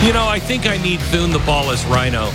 I think I need Thune the Ballless Rhino.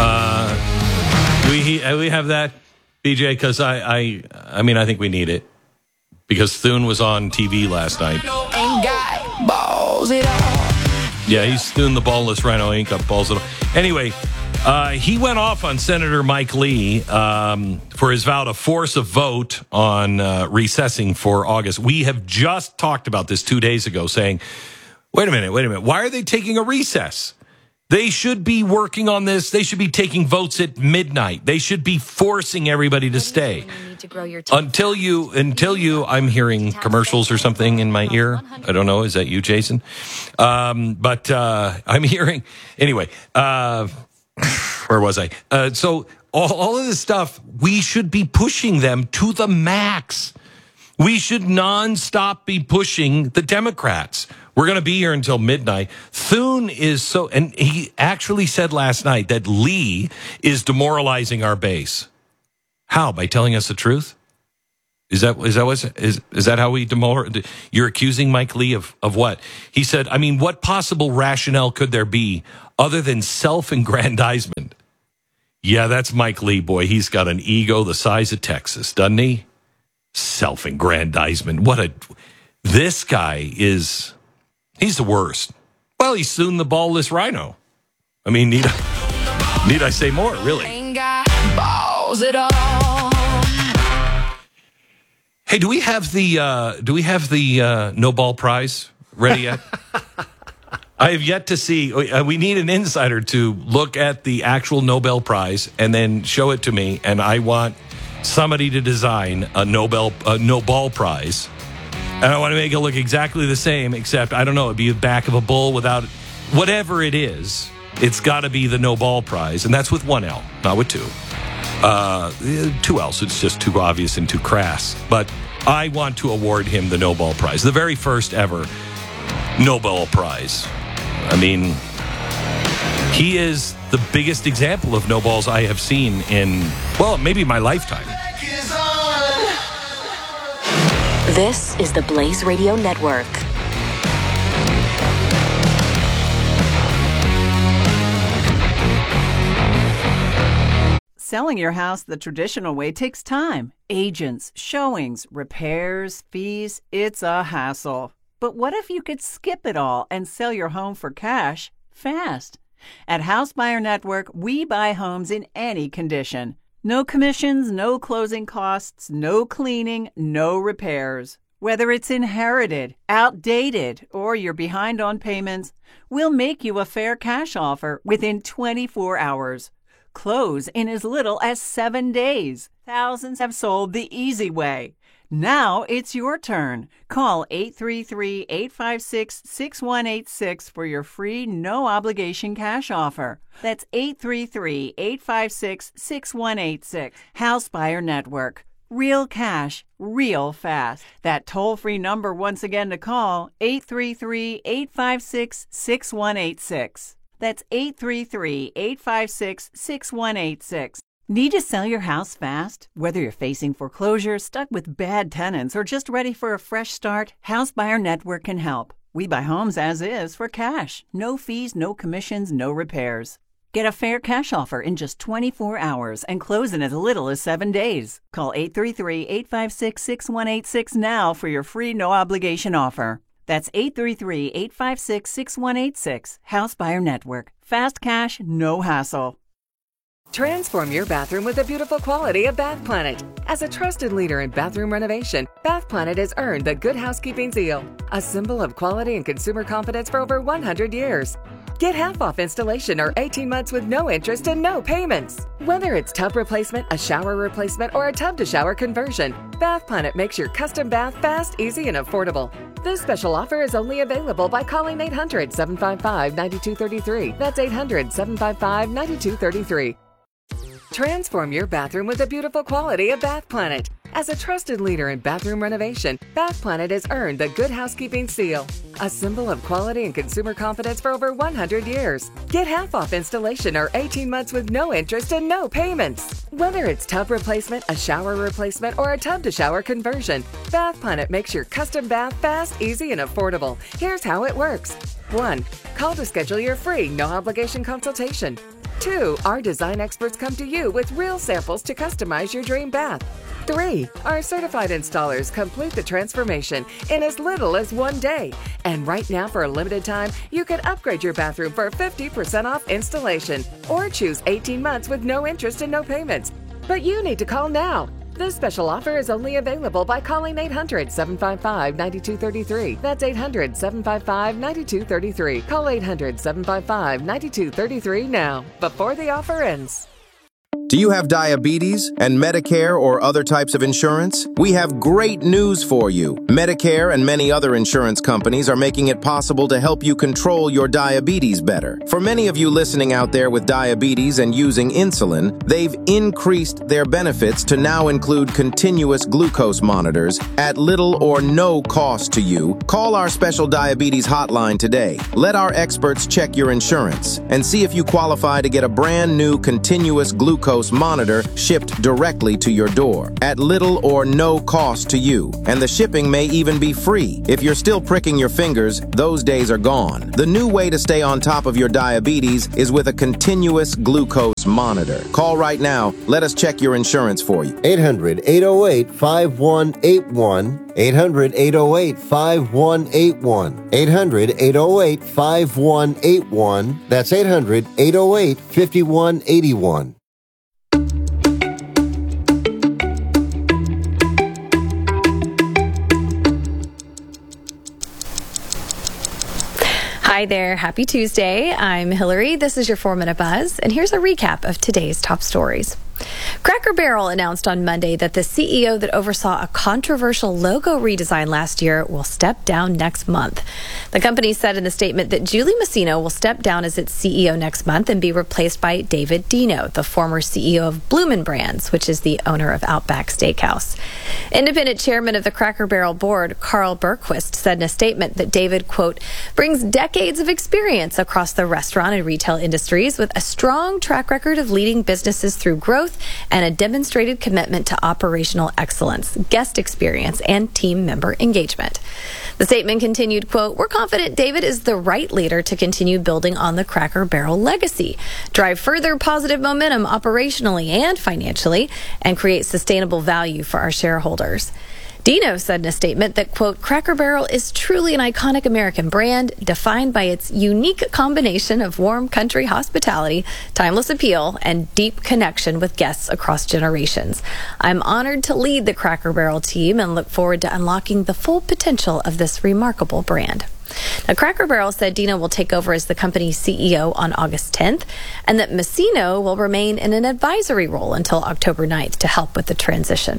We have that, BJ? Because I think we need it. Because Thune was on TV last night. Ain't got balls at all. Yeah, he's Thune the Ballless Rhino. Ain't got balls at all. Anyway, he went off on Senator Mike Lee for his vow to force a vote on recessing for August. We have just talked about this 2 days ago, saying, wait a minute. Why are they taking a recess? They should be working on this. They should be taking votes at midnight. They should be forcing everybody to stay. Until you, I'm hearing commercials or something in my ear. I don't know. Is that you, Jason? But I'm hearing. Anyway, where was I? So all of this stuff, we should be pushing them to the max. We should nonstop be pushing the Democrats. We're going to be here until midnight. Thune is and he actually said last night that Lee is demoralizing our base. How? By telling us the truth? Is that how we demoralize? You're accusing Mike Lee of what? He said, what possible rationale could there be other than self-aggrandizement? Yeah, that's Mike Lee, boy. He's got an ego the size of Texas, doesn't he? Self-aggrandizement. This guy is... He's the worst. Well, he's soon the ballless rhino. Need I say more, really? Ain't got balls at all. Hey, do we have the Nobel Prize ready yet? I have yet to see. We need an insider to look at the actual Nobel Prize and then show it to me. And I want somebody to design a Nobel Prize. And I want to make it look exactly the same, except, I don't know, it'd be the back of a bull without, whatever it is, it's got to be the Nobel Prize. And that's with one L, not with two. Two L's, it's just too obvious and too crass. But I want to award him the Nobel Prize, the very first ever Nobel Prize. He is the biggest example of Nobels I have seen in, maybe my lifetime. This is the Blaze Radio Network. Selling your house the traditional way takes time. Agents, showings, repairs, fees, it's a hassle. But what if you could skip it all and sell your home for cash fast? At House Buyer Network, we buy homes in any condition. No commissions, no closing costs, no cleaning, no repairs. Whether it's inherited, outdated, or you're behind on payments, we'll make you a fair cash offer within 24 hours. Close in as little as 7 days. Thousands have sold the easy way. Now it's your turn. Call 833-856-6186 for your free, no-obligation cash offer. That's 833-856-6186. House Buyer Network. Real cash, real fast. That toll-free number once again to call, 833-856-6186. That's 833-856-6186. Need to sell your house fast? Whether you're facing foreclosure, stuck with bad tenants, or just ready for a fresh start, House Buyer Network can help. We buy homes as is for cash. No fees, no commissions, no repairs. Get a fair cash offer in just 24 hours and close in as little as 7 days. Call 833-856-6186 now for your free no-obligation offer. That's 833-856-6186. House Buyer Network. Fast cash, no hassle. Transform your bathroom with the beautiful quality of Bath Planet. As a trusted leader in bathroom renovation, Bath Planet has earned the Good Housekeeping seal, a symbol of quality and consumer confidence for over 100 years. Get half off installation or 18 months with no interest and no payments. Whether it's tub replacement, a shower replacement, or a tub-to-shower conversion, Bath Planet makes your custom bath fast, easy, and affordable. This special offer is only available by calling 800-755-9233. That's 800-755-9233. Transform your bathroom with the beautiful quality of Bath Planet. As a trusted leader in bathroom renovation, Bath Planet has earned the Good Housekeeping seal, a symbol of quality and consumer confidence for over 100 years. Get half off installation or 18 months with no interest and no payments. Whether it's tub replacement, a shower replacement, or a tub-to-shower conversion, Bath Planet makes your custom bath fast, easy, and affordable. Here's how it works. 1. Call to schedule your free, no-obligation consultation. 2. Our design experts come to you with real samples to customize your dream bath. 3. Our certified installers complete the transformation in as little as 1 day. And right now, for a limited time, you can upgrade your bathroom for 50% off installation or choose 18 months with no interest and no payments. But you need to call now. This special offer is only available by calling 800-755-9233. That's 800-755-9233. Call 800-755-9233 now, before the offer ends. Do you have diabetes and Medicare or other types of insurance? We have great news for you. Medicare and many other insurance companies are making it possible to help you control your diabetes better. For many of you listening out there with diabetes and using insulin, they've increased their benefits to now include continuous glucose monitors at little or no cost to you. Call our special diabetes hotline today. Let our experts check your insurance and see if you qualify to get a brand new continuous glucose monitor shipped directly to your door at little or no cost to you. And the shipping may even be free. If you're still pricking your fingers, those days are gone. The new way to stay on top of your diabetes is with a continuous glucose monitor. Call right now. Let us check your insurance for you. 800-808-5181. 800-808-5181. 800-808-5181. That's 800-808-5181. Hi there. Happy Tuesday. I'm Hillary. This is your 4-Minute Buzz, and here's a recap of today's top stories. Cracker Barrel announced on Monday that the CEO that oversaw a controversial logo redesign last year will step down next month. The company said in the statement that Julie Masino will step down as its CEO next month and be replaced by David Deno, the former CEO of Bloomin' Brands, which is the owner of Outback Steakhouse. Independent chairman of the Cracker Barrel board, Carl Bergquist, said in a statement that David, quote, brings decades of experience across the restaurant and retail industries with a strong track record of leading businesses through growth and a demonstrated commitment to operational excellence, guest experience, and team member engagement. The statement continued, quote, we're confident David is the right leader to continue building on the Cracker Barrel legacy, drive further positive momentum operationally and financially, and create sustainable value for our shareholders. Deno said in a statement that, quote, Cracker Barrel is truly an iconic American brand defined by its unique combination of warm country hospitality, timeless appeal, and deep connection with guests across generations. I'm honored to lead the Cracker Barrel team and look forward to unlocking the full potential of this remarkable brand. Now, Cracker Barrel said Deno will take over as the company's CEO on August 10th, and that Masino will remain in an advisory role until October 9th to help with the transition.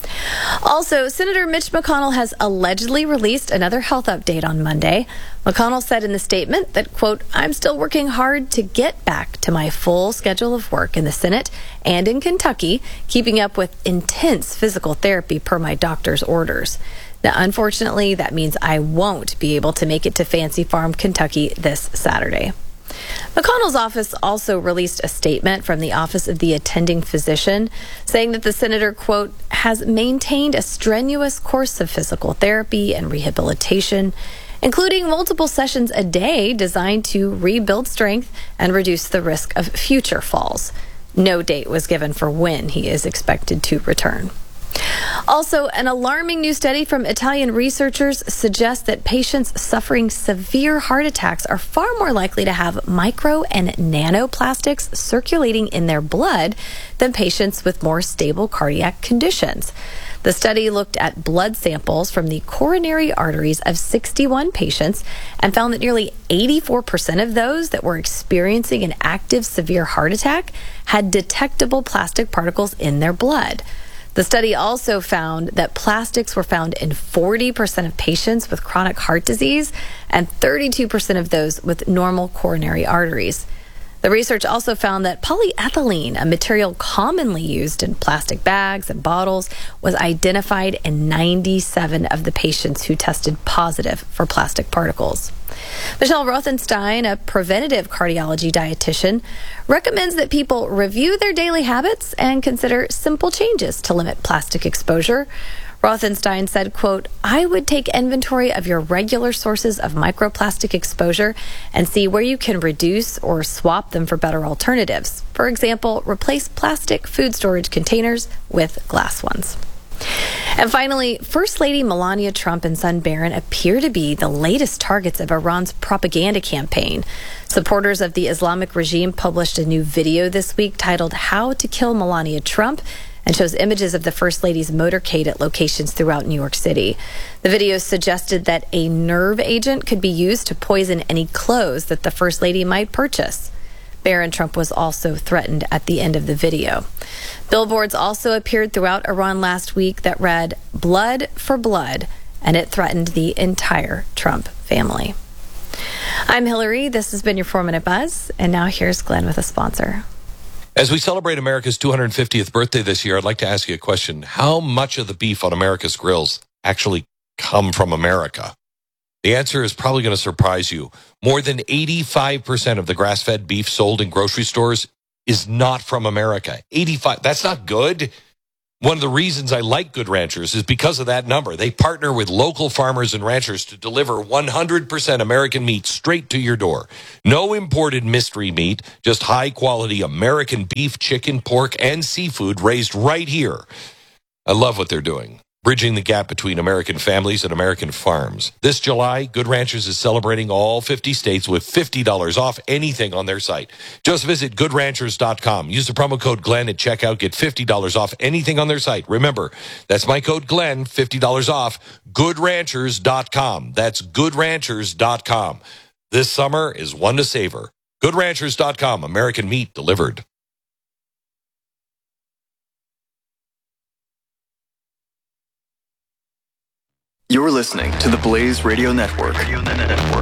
Also, Senator Mitch McConnell has allegedly released another health update on Monday. McConnell said in the statement that, quote, I'm still working hard to get back to my full schedule of work in the Senate and in Kentucky, keeping up with intense physical therapy per my doctor's orders. Now, unfortunately, that means I won't be able to make it to Fancy Farm, Kentucky this Saturday. McConnell's office also released a statement from the Office of the Attending Physician saying that the senator, quote, has maintained a strenuous course of physical therapy and rehabilitation, including multiple sessions a day designed to rebuild strength and reduce the risk of future falls. No date was given for when he is expected to return. Also, an alarming new study from Italian researchers suggests that patients suffering severe heart attacks are far more likely to have micro and nanoplastics circulating in their blood than patients with more stable cardiac conditions. The study looked at blood samples from the coronary arteries of 61 patients and found that nearly 84% of those that were experiencing an active severe heart attack had detectable plastic particles in their blood. The study also found that plastics were found in 40% of patients with chronic heart disease and 32% of those with normal coronary arteries. The research also found that polyethylene, a material commonly used in plastic bags and bottles, was identified in 97 of the patients who tested positive for plastic particles. Michelle Rothenstein, a preventative cardiology dietitian, recommends that people review their daily habits and consider simple changes to limit plastic exposure. Rothenstein said, quote, "I would take inventory of your regular sources of microplastic exposure and see where you can reduce or swap them for better alternatives. For example, replace plastic food storage containers with glass ones." And finally, First Lady Melania Trump and son Barron appear to be the latest targets of Iran's propaganda campaign. Supporters of the Islamic regime published a new video this week titled "How to Kill Melania Trump," and shows images of the First Lady's motorcade at locations throughout New York City. The video suggested that a nerve agent could be used to poison any clothes that the First Lady might purchase. Barron Trump was also threatened at the end of the video. Billboards also appeared throughout Iran last week that read, "Blood for blood," and it threatened the entire Trump family. I'm Hillary. This has been your 4-Minute Buzz, and now here's Glenn with a sponsor. As we celebrate America's 250th birthday this year, I'd like to ask you a question. How much of the beef on America's grills actually come from America? The answer is probably going to surprise you. More than 85% of the grass-fed beef sold in grocery stores is not from America. 85. That's not good. One of the reasons I like Good Ranchers is because of that number. They partner with local farmers and ranchers to deliver 100% American meat straight to your door. No imported mystery meat, just high-quality American beef, chicken, pork, and seafood raised right here. I love what they're doing, bridging the gap between American families and American farms. This July, Good Ranchers is celebrating all 50 states with $50 off anything on their site. Just visit goodranchers.com. Use the promo code Glenn at checkout. Get $50 off anything on their site. Remember, that's my code Glenn, $50 off, goodranchers.com. That's goodranchers.com. This summer is one to savor. Goodranchers.com, American meat delivered. You're listening to the Blaze Radio Network.